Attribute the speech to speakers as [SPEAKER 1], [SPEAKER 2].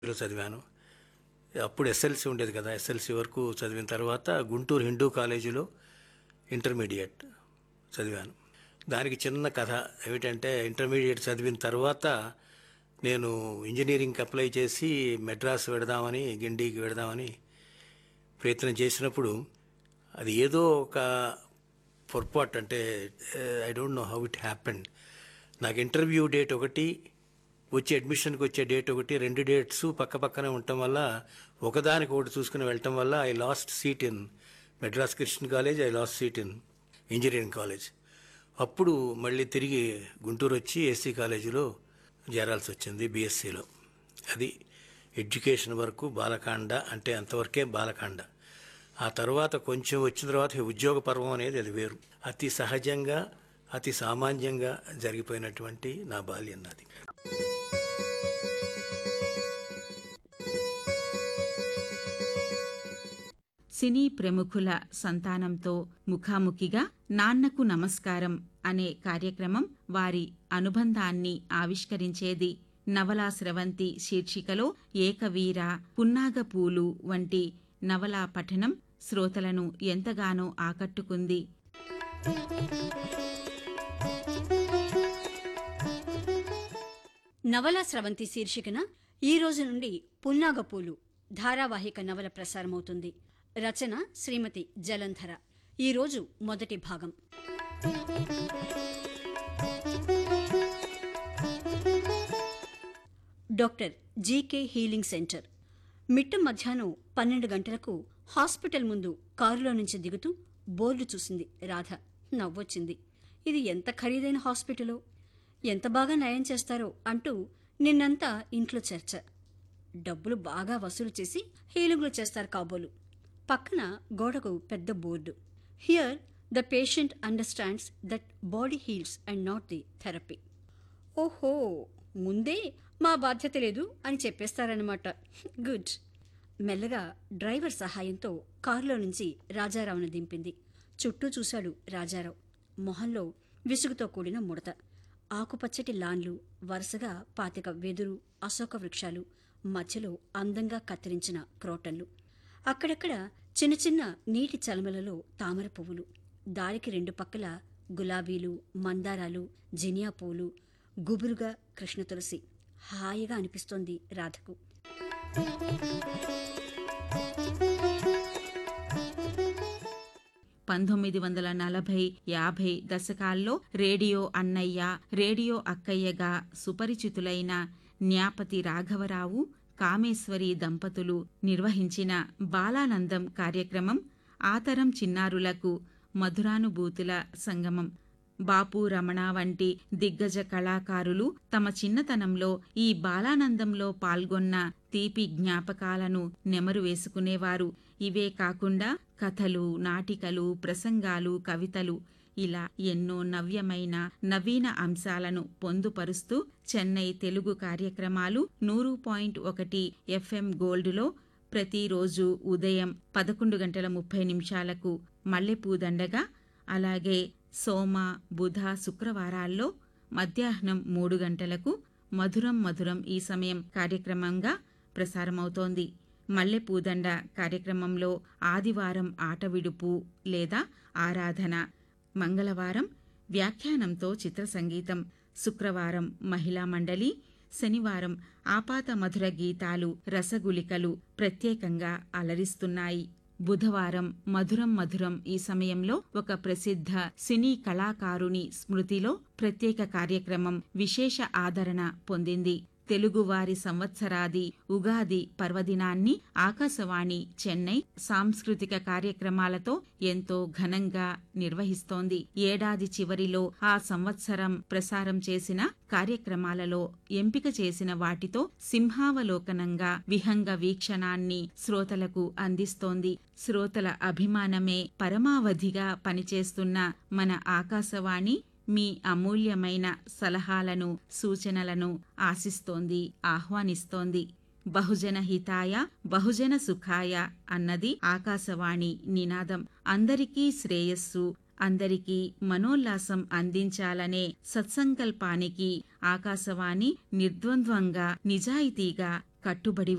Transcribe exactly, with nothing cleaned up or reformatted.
[SPEAKER 1] లో చదివాను. అప్పుడు ఎస్ఎల్సి ఉండేది కదా, ఎస్ఎల్సి వరకు చదివిన తర్వాత గుంటూరు హిందూ కాలేజీలో ఇంటర్మీడియట్ చదివాను. దానికి చిన్న కథ ఏమిటంటే, ఇంటర్మీడియట్ చదివిన తర్వాత నేను ఇంజనీరింగ్కి అప్లై చేసి మెడ్రాస్ వెడదామని, గిండికి వెడదామని ప్రయత్నం చేసినప్పుడు అది ఏదో ఒక పొరపాటు, అంటే I don't know how it happened. నాకు ఇంటర్వ్యూ డేట్ ఒకటి, వచ్చి అడ్మిషన్కి వచ్చే డేట్ ఒకటి, రెండు డేట్స్ పక్క పక్కనే ఉండటం వల్ల ఒకదానికి ఒకటి చూసుకుని వెళ్ళటం వల్ల I last seat in Madras Christian college, I last seat in engineering college. అప్పుడు మళ్ళీ తిరిగి గుంటూరు వచ్చి ఏసీ కాలేజీలో చేరాల్సి వచ్చింది బీఎస్సీలో. అది ఎడ్యుకేషన్ వరకు బాలకాండ, అంటే అంతవరకే బాలకాండ. ఆ తర్వాత కొంచెం వచ్చిన తర్వాత ఉద్యోగ పర్వం అనేది అది వేరు. అతి సహజంగా, అతి సామాన్యంగా జరిగిపోయినటువంటి నా బాల్యం నాది.
[SPEAKER 2] సినీ ప్రముఖుల సంతానంతో ముఖాముఖిగా నాన్నకు నమస్కారం అనే కార్యక్రమం వారి అనుబంధాన్ని ఆవిష్కరించేది. నవలా స్రవంతి శీర్షికలో ఏకవీర, పున్నాగపూలు వంటి నవలా పఠనం శ్రోతలను ఎంతగానో ఆకట్టుకుంది.
[SPEAKER 3] నవలా స్రవంతి శీర్షికన ఈ రోజు నుండి పున్నాగపూలు ధారావాహిక నవల ప్రసారమవుతుంది. రచన శ్రీమతి జలంధర. ఈరోజు మొదటి భాగం. Doctor GK healing centre. మిట్ట మధ్యాహ్నం పన్నెండు గంటలకు హాస్పిటల్ ముందు కారులో నుంచి దిగుతూ బోర్డు చూసింది రాధ. నవ్వొచ్చింది. ఇది ఎంత ఖరీదైన హాస్పిటలో, ఎంత బాగా నయం చేస్తారో అంటూ నిన్నంతా ఇంట్లో చర్చ. డబ్బులు బాగా వసూలు చేసి హీలింగ్లు చేస్తారు కాబోలు. పక్కన గోడకు పెద్ద board. Here the patient understands that body heels and not the therapy. ఓహో, ముందే మా బాధ్యత లేదు అని చెప్పేస్తారన్నమాట. గుడ్. మెల్లగా డ్రైవర్ సహాయంతో కారులో నుంచి రాజారావును దింపింది. చుట్టూ చూశాడు రాజారావు. మొహంలో విసుగుతో కూడిన ముడత. ఆకుపచ్చటి లాన్లు, వరుసగా పాతిక వెదురు, అశోక వృక్షాలు, మధ్యలో అందంగా కత్తిరించిన క్రోటన్లు. అక్కడక్కడ చిన్న చిన్న నీటి చలమలలో తామర పువ్వులు. దారికి రెండు పక్కల గులాబీలు, మందారాలు, జినియా పూలు, గుబురుగా కృష్ణ తులసి. హాయిగా అనిపిస్తోంది రాధకు.
[SPEAKER 2] పంతొమ్మిది వందల నలభై యాభై దశకాల్లో రేడియో అన్నయ్య, రేడియో అక్కయ్యగా సుపరిచితులైన న్యాపతి రాఘవరావు, కామేశ్వరి దంపతులు నిర్వహించిన బాలానందం కార్యక్రమం ఆతరం చిన్నారులకు మధురానుభూతుల సంగమం. బాపు రమణ వంటి దిగ్గజ కళాకారులు తమ చిన్నతనంలో ఈ బాలానందంలో పాల్గొన్న తీపి జ్ఞాపకాలను నెమరు వేసుకునేవారు. ఇవే కాకుండా కథలు, నాటికలు, ప్రసంగాలు, కవితలు ఇలా ఎన్నో నవ్యమైన నవీన అంశాలను పొందుపరుస్తూ చెన్నై తెలుగు కార్యక్రమాలు నూరు పాయింట్ ఒకటి ఎఫ్ఎం గోల్డ్లో ప్రతిరోజు ఉదయం పదకొండు గంటల ముప్పై నిమిషాలకు మల్లెపూదండగా, అలాగే సోమ, బుధ, శుక్రవారాల్లో మధ్యాహ్నం మూడు గంటలకు మధురం మధురం ఈ సమయం కార్యక్రమంగా ప్రసారమవుతోంది. మల్లెపూదండ కార్యక్రమంలో ఆదివారం ఆట విడుపు లేదా ఆరాధన, మంగళవారం వ్యాఖ్యానంతో చిత్ర సంగీతం, శుక్రవారం మహిళా మండలి, శనివారం ఆపాత మధుర గీతాలు, రసగులికలు ప్రత్యేకంగా అలరిస్తున్నాయి. బుధవారం మధురం మధురం ఈ సమయంలో ఒక ప్రసిద్ధ సినీ కళాకారుని స్మృతిలో ప్రత్యేక కార్యక్రమం విశేష ఆదరణ పొందింది. తెలుగువారి సంవత్సరాది ఉగాది పర్వదినాన్ని ఆకాశవాణి చెన్నై సాంస్కృతిక కార్యక్రమాలతో ఎంతో ఘనంగా నిర్వహిస్తోంది. ఏడాది చివరిలో ఆ సంవత్సరం ప్రసారం చేసిన కార్యక్రమాలలో ఎంపిక చేసిన వాటితో సింహావలోకనంగా విహంగ వీక్షణాన్ని శ్రోతలకు అందిస్తోంది. శ్రోతల అభిమానమే పరమావధిగా పనిచేస్తున్న మన ఆకాశవాణి మీ అమూల్యమైన సలహాలను, సూచనలను ఆశిస్తోంది, ఆహ్వానిస్తోంది. బహుజన హితాయ బహుజన సుఖాయ అన్నది ఆకాశవాణి నినాదం. అందరికీ శ్రేయస్సు, అందరికీ మనోల్లాసం అందించాలనే సత్సంకల్పానికి ఆకాశవాణి నిర్ద్వంద్వంగా, నిజాయితీగా కట్టుబడి